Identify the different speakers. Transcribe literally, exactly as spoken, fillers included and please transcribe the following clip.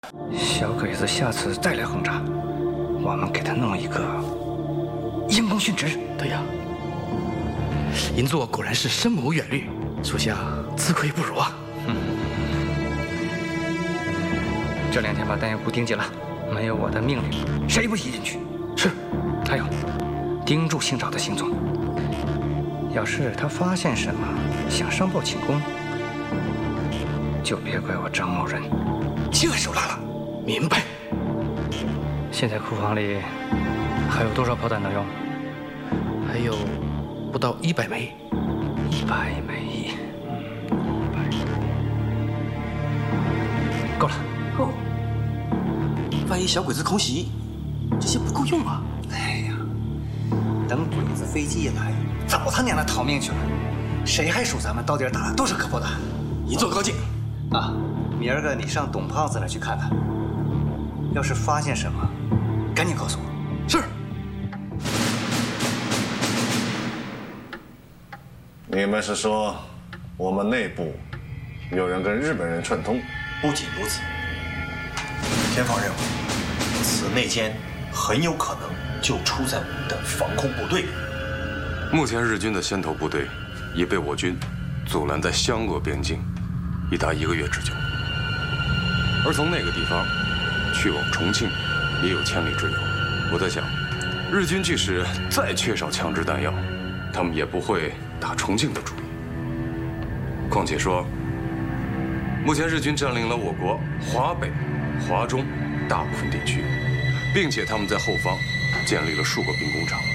Speaker 1: 小鬼子下次再来轰炸，我们给他弄一个因公殉职。
Speaker 2: 对呀，银座果然是深谋远虑，属下自愧不如啊。
Speaker 1: 嗯，这两天把弹药库盯紧了，没有我的命令，谁不许进去。
Speaker 2: 是。
Speaker 1: 还有，盯住姓赵的行踪。要是他发现什么，想上报请功，就别怪我张某人轻狠手辣了。
Speaker 2: 明白。
Speaker 1: 现在库房里还有多少炮弹能用？
Speaker 2: 还有不到一百枚。
Speaker 1: 一百枚，嗯，一百，够了。
Speaker 2: 够。万一小鬼子空袭，这些不够用啊！
Speaker 1: 哎呀，等鬼子飞机一来，早他娘的逃命去了，谁还数咱们到底打的都是可破弹？
Speaker 2: 银座高见。
Speaker 1: 啊，明儿个你上董胖子那去看看，要是发现什么，赶紧告诉我。
Speaker 2: 是。
Speaker 3: 你们是说我们内部有人跟日本人串通？
Speaker 4: 不仅如此，天放认为此内奸很有可能就出在我们的防空部队里。
Speaker 5: 目前日军的先头部队已被我军阻拦在湘鄂边境，已达一个月之久。而从那个地方去往重庆，也有千里之遥。我在想，日军即使再缺少枪支弹药，他们也不会打重庆的主意。况且说，目前日军占领了我国华北、华中大部分地区，并且他们在后方建立了数个兵工厂。